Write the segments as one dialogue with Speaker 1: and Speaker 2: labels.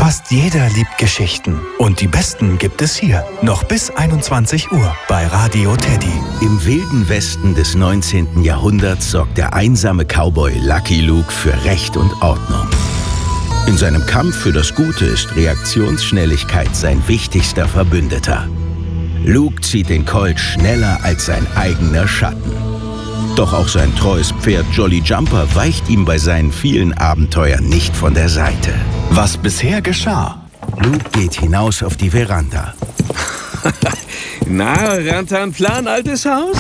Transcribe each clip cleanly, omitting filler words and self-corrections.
Speaker 1: Fast jeder liebt Geschichten. Und die besten gibt es hier. Noch bis 21 Uhr bei Radio Teddy.
Speaker 2: Im wilden Westen des 19. Jahrhunderts sorgt der einsame Cowboy Lucky Luke für Recht und Ordnung. In seinem Kampf für das Gute ist Reaktionsschnelligkeit sein wichtigster Verbündeter. Luke zieht den Colt schneller als sein eigener Schatten. Doch auch sein treues Pferd Jolly Jumper weicht ihm bei seinen vielen Abenteuern nicht von der Seite.
Speaker 1: Was bisher geschah?
Speaker 2: Luke geht hinaus auf die Veranda.
Speaker 3: Na, Rantanplan, altes Haus?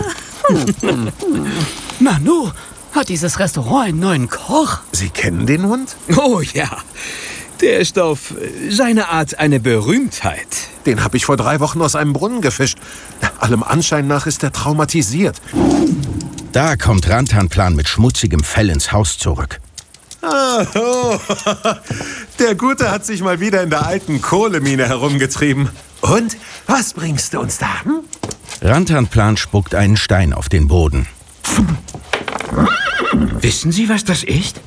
Speaker 4: Nanu, hat dieses Restaurant einen neuen Koch?
Speaker 5: Sie kennen den Hund?
Speaker 3: Oh ja, der ist auf seine Art eine Berühmtheit.
Speaker 5: Den habe ich vor 3 Wochen aus einem Brunnen gefischt. Allem Anschein nach ist er traumatisiert.
Speaker 2: Da kommt Rantanplan mit schmutzigem Fell ins Haus zurück.
Speaker 5: Der Gute hat sich mal wieder in der alten Kohlemine herumgetrieben. Und, was bringst du uns da?
Speaker 2: Rantanplan spuckt einen Stein auf den Boden.
Speaker 3: Wissen Sie, was das ist?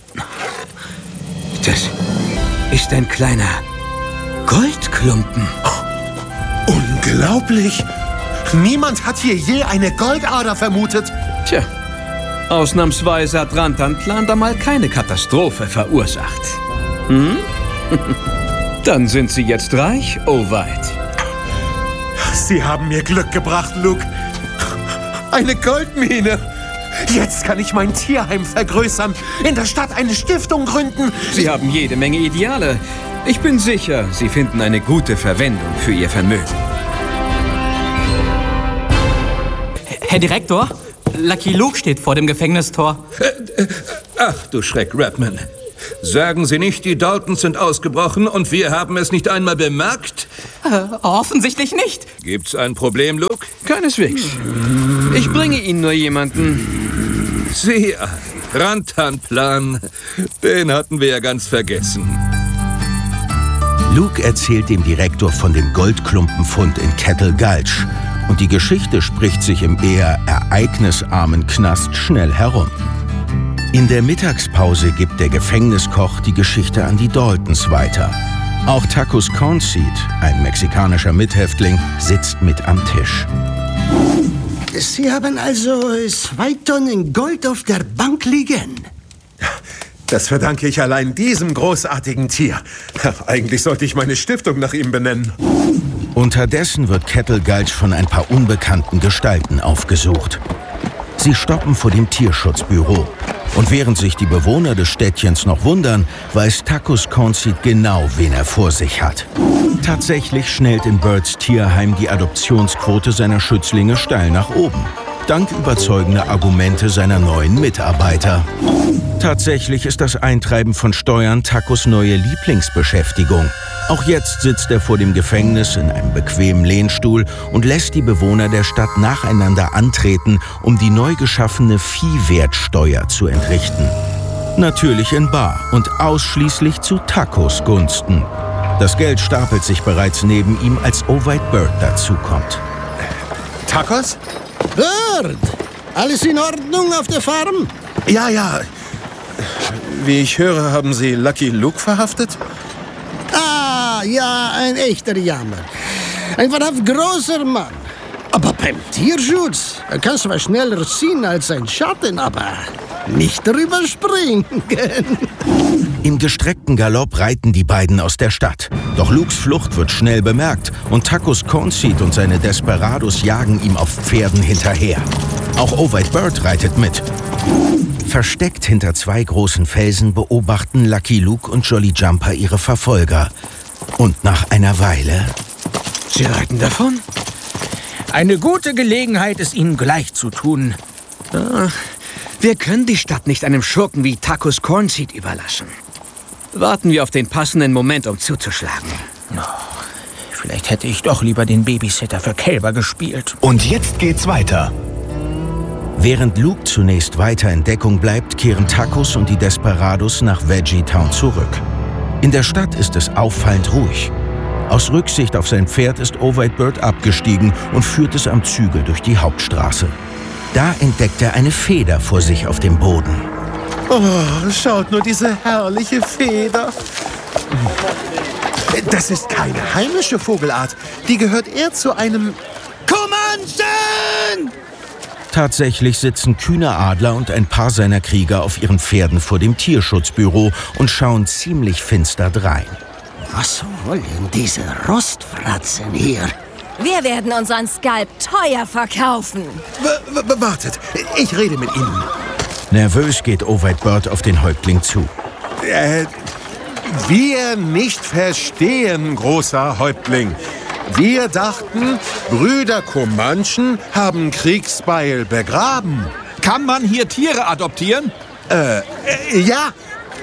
Speaker 3: Das ist ein kleiner Goldklumpen.
Speaker 5: Unglaublich! Niemand hat hier je eine Goldader vermutet.
Speaker 3: Tja, ausnahmsweise hat Rantanplan da mal keine Katastrophe verursacht. Hm? Dann sind Sie jetzt reich, Ovide.
Speaker 5: Sie haben mir Glück gebracht, Luke. Eine Goldmine. Jetzt kann ich mein Tierheim vergrößern, in der Stadt eine Stiftung gründen.
Speaker 3: Sie haben jede Menge Ideale. Ich bin sicher, Sie finden eine gute Verwendung für Ihr Vermögen.
Speaker 4: Herr Direktor, Lucky Luke steht vor dem Gefängnistor.
Speaker 6: Ach du Schreck, Redman. Sagen Sie nicht, die Daltons sind ausgebrochen und wir haben es nicht einmal bemerkt?
Speaker 4: Offensichtlich nicht.
Speaker 6: Gibt's ein Problem, Luke?
Speaker 3: Keineswegs. Ich bringe Ihnen nur jemanden.
Speaker 6: Sieh an, Rantanplan. Den hatten wir ja ganz vergessen.
Speaker 2: Luke erzählt dem Direktor von dem Goldklumpenfund in Kettle Gulch. Und die Geschichte spricht sich im eher ereignisarmen Knast schnell herum. In der Mittagspause gibt der Gefängniskoch die Geschichte an die Daltons weiter. Auch Tacos Cornseed, ein mexikanischer Mithäftling, sitzt mit am Tisch.
Speaker 7: Sie haben also 2 Tonnen Gold auf der Bank liegen?
Speaker 5: Das verdanke ich allein diesem großartigen Tier. Eigentlich sollte ich meine Stiftung nach ihm benennen.
Speaker 2: Unterdessen wird Kettle Gulch von ein paar unbekannten Gestalten aufgesucht. Sie stoppen vor dem Tierschutzbüro. Und während sich die Bewohner des Städtchens noch wundern, weiß Tacos Cornseed genau, wen er vor sich hat. Tatsächlich schnellt in Birds Tierheim die Adoptionsquote seiner Schützlinge steil nach oben. Dank überzeugender Argumente seiner neuen Mitarbeiter. Tatsächlich ist das Eintreiben von Steuern Tacos neue Lieblingsbeschäftigung. Auch jetzt sitzt er vor dem Gefängnis in einem bequemen Lehnstuhl und lässt die Bewohner der Stadt nacheinander antreten, um die neu geschaffene Viehwertsteuer zu entrichten. Natürlich in bar und ausschließlich zu Tacos Gunsten. Das Geld stapelt sich bereits neben ihm, als Ovide Bird dazukommt.
Speaker 5: Tacos?
Speaker 7: Bird! Alles in Ordnung auf der Farm?
Speaker 5: Ja. Wie ich höre, haben Sie Lucky Luke verhaftet?
Speaker 7: Ah, ja, ein echter Jammer. Ein wahrhaft großer Mann. Aber beim Tierschutz, er kann zwar schneller ziehen als ein Schatten, aber nicht drüber springen.
Speaker 2: Im gestreckten Galopp reiten die beiden aus der Stadt. Doch Lukes Flucht wird schnell bemerkt und Tacos Cornseed und seine Desperados jagen ihm auf Pferden hinterher. Auch Ovide Bird reitet mit. Versteckt hinter 2 großen Felsen beobachten Lucky Luke und Jolly Jumper ihre Verfolger. Und nach einer Weile...
Speaker 3: Sie reiten davon?
Speaker 8: Eine gute Gelegenheit, es ihnen gleich zu tun.
Speaker 3: Wir können die Stadt nicht einem Schurken wie Tacos Cornseed überlassen. Warten wir auf den passenden Moment, um zuzuschlagen.
Speaker 8: Vielleicht hätte ich doch lieber den Babysitter für Kälber gespielt.
Speaker 1: Und jetzt geht's weiter.
Speaker 2: Während Luke zunächst weiter in Deckung bleibt, kehren Tacos und die Desperados nach Veggie Town zurück. In der Stadt ist es auffallend ruhig. Aus Rücksicht auf sein Pferd ist Ovide Bird abgestiegen und führt es am Zügel durch die Hauptstraße. Da entdeckt er eine Feder vor sich auf dem Boden.
Speaker 5: Oh, schaut nur diese herrliche Feder. Das ist keine heimische Vogelart. Die gehört eher zu einem...
Speaker 7: Comanchen!
Speaker 2: Tatsächlich sitzen kühne Adler und ein paar seiner Krieger auf ihren Pferden vor dem Tierschutzbüro und schauen ziemlich finster drein.
Speaker 7: Was wollen diese Rostfratzen hier?
Speaker 9: Wir werden unseren Skalp teuer verkaufen.
Speaker 5: Wartet, ich rede mit Ihnen.
Speaker 2: Nervös geht Ovide Bird auf den Häuptling zu.
Speaker 5: Wir nicht verstehen, großer Häuptling. Wir dachten, Brüder Comanchen haben Kriegsbeil begraben.
Speaker 10: Kann man hier Tiere adoptieren?
Speaker 5: Ja.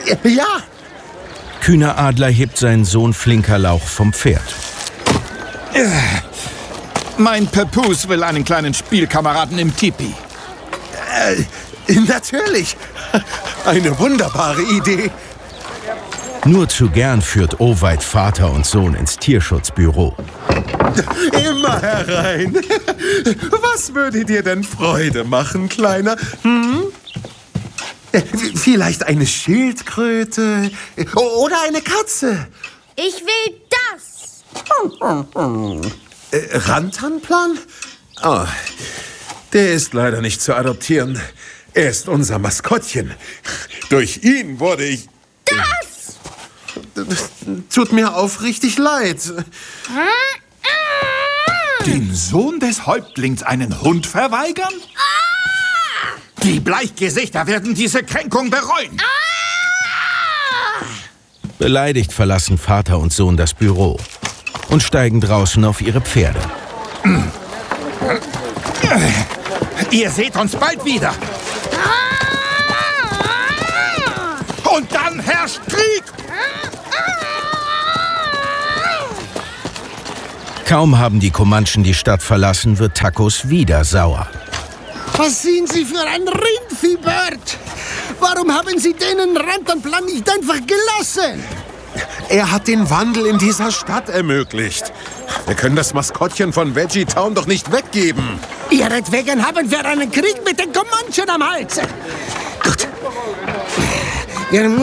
Speaker 2: Kühner Adler hebt seinen Sohn Flinkerlauch vom Pferd.
Speaker 10: Mein Papoose will einen kleinen Spielkameraden im Tipi.
Speaker 5: Natürlich. Eine wunderbare Idee.
Speaker 2: Nur zu gern führt Ovide Vater und Sohn ins Tierschutzbüro.
Speaker 5: Immer herein. Was würde dir denn Freude machen, Kleiner? Vielleicht eine Schildkröte oder eine Katze.
Speaker 9: Ich will das.
Speaker 5: Rantanplan? Oh, der ist leider nicht zu adoptieren. Er ist unser Maskottchen. Durch ihn wurde ich... Das tut mir aufrichtig leid.
Speaker 10: Dem Sohn des Häuptlings einen Hund verweigern? Die Bleichgesichter werden diese Kränkung bereuen.
Speaker 2: Beleidigt verlassen Vater und Sohn das Büro und steigen draußen auf ihre Pferde.
Speaker 10: Ihr seht uns bald wieder. Und dann herrscht Krieg.
Speaker 2: Kaum haben die Comanchen die Stadt verlassen, wird Tacos wieder sauer.
Speaker 7: Was sind Sie für ein Rindviehbird? Warum haben Sie den Rantanplan nicht einfach gelassen?
Speaker 5: Er hat den Wandel in dieser Stadt ermöglicht. Wir können das Maskottchen von Veggie Town doch nicht weggeben.
Speaker 7: Ihretwegen haben wir einen Krieg mit den Comanchen am Hals. Gut. Wir